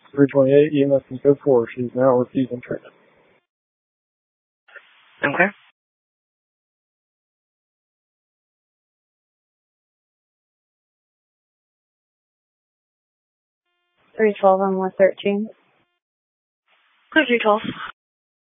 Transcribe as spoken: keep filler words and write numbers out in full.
three twenty-eight, E M S in code four. She's now refusing treatment. Okay. three twelve on one thirteen. three twelve.